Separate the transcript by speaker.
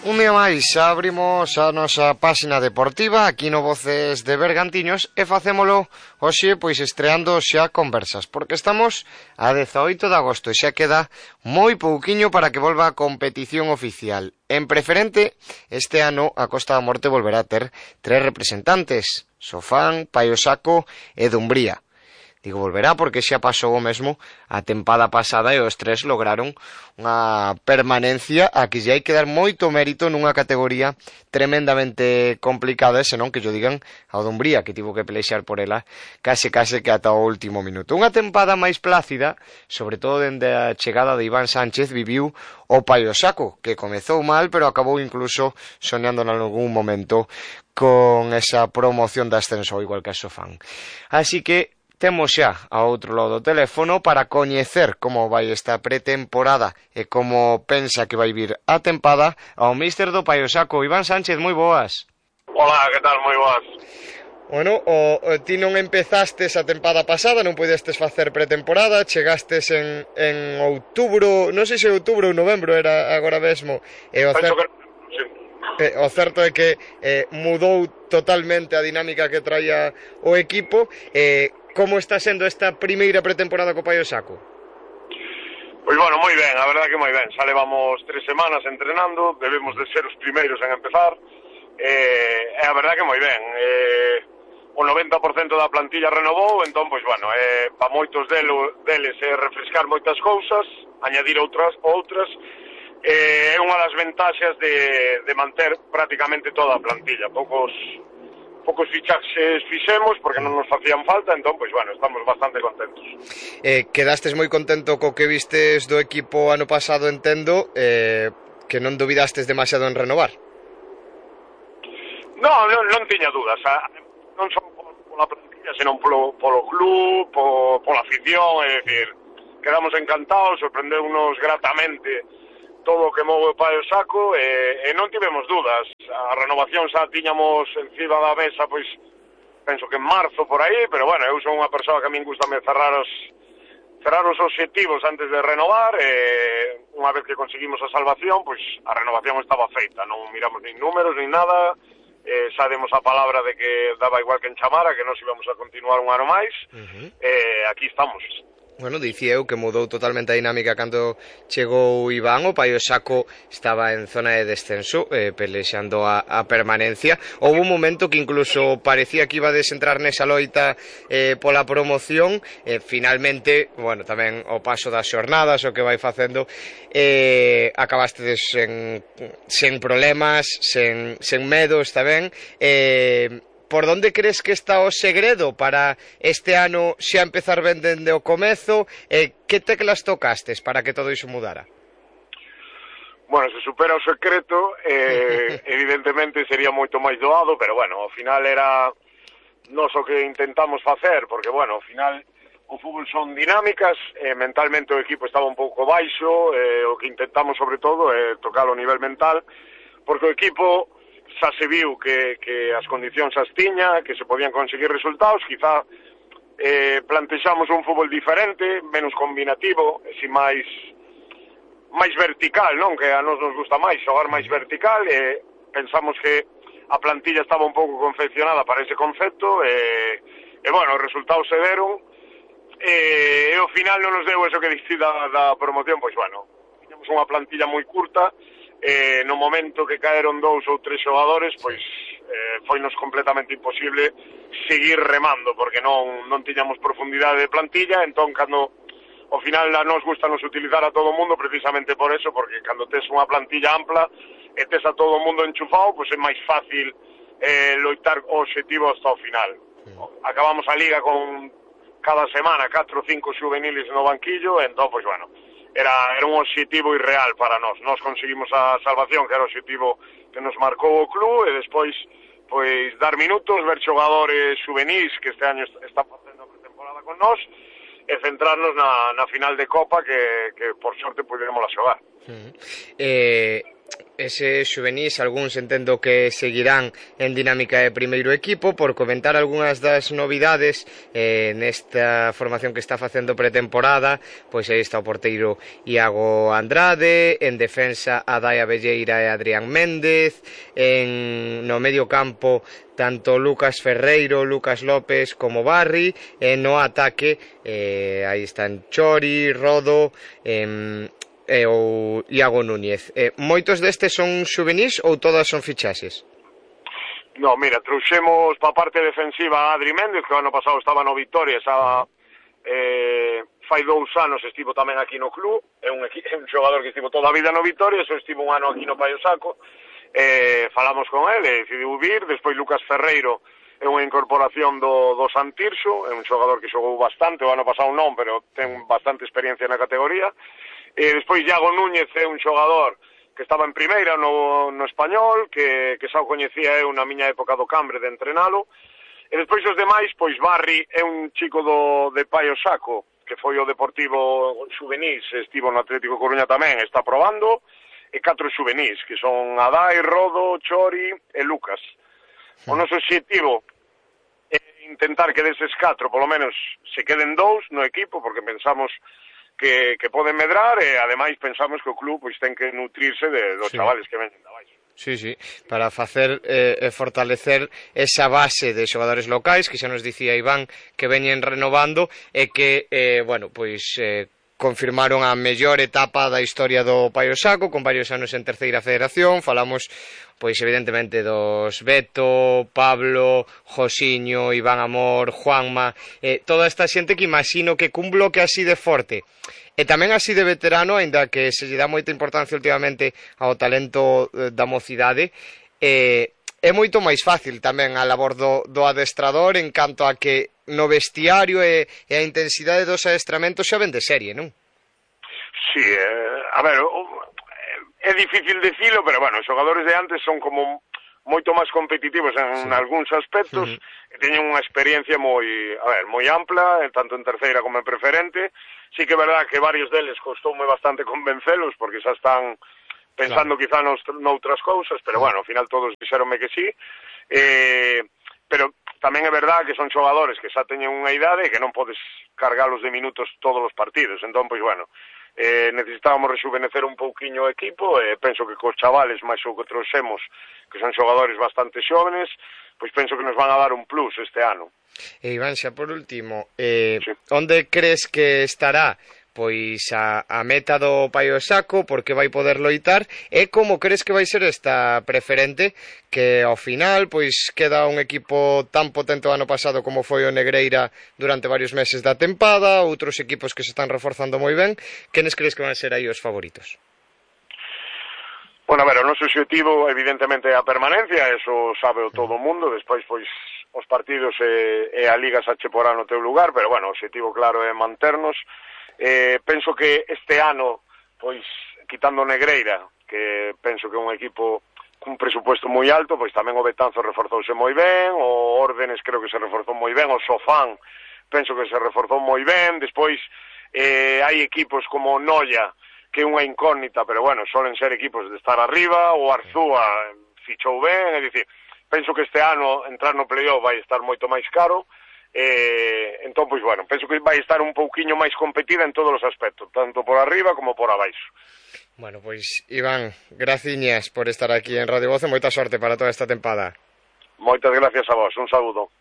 Speaker 1: Un día máis abrimos a nosa páxina deportiva aquí no Voces de Bergantiños e facémolo hoxe pois estreando xa conversas, porque estamos a 18 de agosto e xa queda moi pouquiño para que volva a competición oficial. En preferente, este ano a Costa da Morte volverá a ter 3 representantes: Sofán, Paio Saco e Dumbría. Digo volverá porque xa pasou o mesmo a tempada pasada e os 3 lograron unha permanencia a que xa hai que dar moito mérito nunha categoría tremendamente complicada, e senón que yo digan ao Dumbría, que tivo que pelexar por ela case que ata o último minuto. Unha tempada máis plácida, sobre todo dende a chegada de Iván Sánchez, viviu o Paio Saco, que comezou mal pero acabou incluso soñando en algún momento con esa promoción de ascenso, igual que a Sofán. Así que temos xa ao outro lado do teléfono para coñecer como vai esta pretemporada e como pensa que vai vir a tempada ao míster do Paio Saco. Iván Sánchez, moi boas.
Speaker 2: Hola, que tal? Moi boas.
Speaker 1: Bueno, ti non empezastes a tempada pasada, non podestes facer pretemporada, chegastes en outubro, non sei se outubro ou novembro era agora mesmo, e o certo é que mudou totalmente a dinámica que traía o equipo. Como está sendo esta primeira pretemporada co Paio Saco?
Speaker 2: Pois bueno, moi ben, a verdade que moi ben. Xa levamos 3 semanas entrenando, debemos de ser os primeiros en empezar, e a verdade que moi ben. O 90% da plantilla renovou, entón, pois bueno, para moitos deles é refrescar moitas cousas, añadir outras, é unha das ventaxas de manter prácticamente toda a plantilla. Poucos fichaxes fixemos porque non nos facían falta, entón, pois bueno, estamos bastante contentos.
Speaker 1: Quedastes moi contento co que vistes do equipo ano pasado, entendo, que non dubidastes demasiado en renovar?
Speaker 2: Non tiña dudas, non só pola plantilla, senón polo club, pola afición, é dicir, quedamos encantados, sorprendeunos gratamente todo o que move o Paio Saco, e non tivemos dudas. A renovación xa tiñamos encima da mesa, pois penso que en marzo por aí, pero bueno, eu son unha persoa que a min gustame cerrar os obxectivos antes de renovar, e unha vez que conseguimos a salvación, pois a renovación estaba feita, non miramos nin números nin nada, xa demos a palabra de que daba igual que en chamara, que nos íbamos a continuar un ano máis, e aquí estamos.
Speaker 1: Bueno, dicía eu que mudou totalmente a dinámica cando chegou Iván. O Paio Saco estaba en zona de descenso, pelexando a permanencia. Houve un momento que incluso parecía que iba a desentrar nesa loita pola promoción, finalmente, bueno, tamén o paso das xornadas, o que vai facendo, acabastedes sen problemas, sen medos tamén. Por onde crees que está o segredo para este ano xa empezar ben dende o comezo? Que teclas tocastes para que todo iso mudara?
Speaker 2: Bueno, se supera o secreto, evidentemente sería moito máis doado, pero bueno, ao final era nos o que intentamos facer, porque bueno, ao final o fútbol son dinámicas, mentalmente o equipo estaba un pouco baixo, o que intentamos sobre todo é tocar o nivel mental, porque o equipo xa se viu que as condicións as tiña, que se podían conseguir resultados. Quizá plantexamos un fútbol diferente, menos combinativo, e si máis vertical, non? Que a nos gusta máis xogar máis vertical, e pensamos que a plantilla estaba un pouco confeccionada para ese concepto, e bueno, os resultados se deron, e ao final non nos deu eso que dicida da promoción. Pois bueno, tiñamos unha plantilla moi curta, no momento que caeron 2 ou 3 xogadores, pois foinos completamente imposible seguir remando, porque non tiñamos profundidade de plantilla. Entón, cando ao final a nos gustanos utilizar a todo o mundo precisamente por eso, porque cando tes unha plantilla ampla e tes a todo o mundo enchufado, pois é máis fácil loitar o obxectivo hasta o final. Acabamos a liga con cada semana 4 ou 5 juveniles no banquillo, entón, pois bueno, era un obxectivo irreal para nós. Nós conseguimos a salvación, que era o obxectivo que nos marcou o club, e despois, pois, dar minutos, ver xogadores juvenis que este año están facendo a pretemporada con nós, e centrarnos na final de Copa, que por sorte puderemos xogar.
Speaker 1: ese xuvenís, algúns entendo que seguirán en dinámica de primeiro equipo. Por comentar algunhas das novidades nesta formación que está facendo pretemporada, pois aí está o porteiro Iago Andrade, en defensa Adai Abelleira e Adrián Méndez, no medio campo tanto Lucas Ferreiro, Lucas López como Barri, e no ataque aí están Chori, Rodo e o Iago Núñez. Moitos destes son xuvenís ou todas son fichaxes?
Speaker 2: No, mira, trouxemos pa parte defensiva a Adri Méndez, que o ano pasado estaba no Vitoria, fai 2 anos estivo tamén aquí no club, é un xogador que estivo toda a vida no Vitoria, só estivo un ano aquí no Paio Saco, falamos con ele, decidiu vir. Despois Lucas Ferreiro é unha incorporación do San Tirso, é un xogador que xogou bastante, o ano pasado non, pero ten bastante experiencia na categoría. Despois Iago Núñez é un xogador que estaba en primeira no Español, que xa o coñecía eu na miña época do Cambre de entrenalo. E despois os demais, pois Barri é un chico de Paio Saco, que foi o Deportivo Xuvenís, estivo no Atlético Coruña tamén, está probando, e 4 xuvenís, que son Adai, Rodo, Chori e Lucas. O noso obxectivo é intentar que deses 4, polo menos, se queden 2 no equipo, porque pensamos que poden medrar, e ademais pensamos que o club pois ten que nutrirse dos chavales que veñen de abaixo.
Speaker 1: Sí, para facer fortalecer esa base de xogadores locais, que xa nos dicía Iván que veñen renovando, e que, confirmaron a mellor etapa da historia do Paio Saco, con varios anos en terceira federación. Falamos, pois, evidentemente, dos Beto, Pablo, Josiño, Iván Amor, Juanma, toda esta xente que imagino que cun bloque así de forte, e tamén así de veterano, aínda que se lle dá moita importancia últimamente ao talento da mocidade, é moito máis fácil tamén a labor do adestrador en canto a que no vestiario e a intensidade dos adestramentos xa ven de serie, non?
Speaker 2: Sí, a ver, é difícil dicilo, pero bueno, os xogadores de antes son como moito máis competitivos en algúns aspectos, e teñen unha experiencia moi ampla, tanto en terceira como en preferente. Sí que é verdad que varios deles costoume bastante convencelos, porque xa están pensando quizá noutras cousas, pero bueno, ao final todos dixeronme que sí, pero tamén é verdad que son xogadores que xa teñen unha idade e que non podes cargalos de minutos todos os partidos. Entón, pois bueno, necesitábamos rejuvenecer un pouquiño o equipo, e penso que cos chavales máis o que trouxemos, que son xogadores bastante xóvenes, pois penso que nos van a dar un plus este ano.
Speaker 1: E Iván, xa por último, onde crees que estará pois a meta do Paio Saco, porque vai poder loitar, e como crees que vai ser esta preferente, que ao final pois queda un equipo tan potente o ano pasado como foi o Negreira durante varios meses da tempada, outros equipos que se están reforzando moi ben? Quenes crees que van ser aí os favoritos?
Speaker 2: Bueno, a ver, o noso objetivo evidentemente é a permanencia, eso sabe o todo o mundo. Despois pois os partidos e a Liga xa che porán no teu lugar, pero bueno, o objetivo claro é manternos. Penso que este ano, pois, quitando Negreira, que penso que é un equipo cun presupuesto moi alto, pois tamén o Betanzo reforzouse moi ben, o Órdenes creo que se reforzou moi ben, o Sofán penso que se reforzou moi ben. Despois hai equipos como Noia, que é unha incógnita, pero bueno, solen ser equipos de estar arriba, o Arzúa fichou ben, é dicir, penso que este ano entrar no playoff vai estar moito máis caro. Entón, pois, bueno, penso que vai estar un pouquiño máis competida en todos os aspectos, tanto por arriba como por abaixo.
Speaker 1: Bueno, pois, Iván, graciñas por estar aquí en Radio Voz e moita sorte para toda esta tempada.
Speaker 2: Moitas gracias a vos, un saúdo.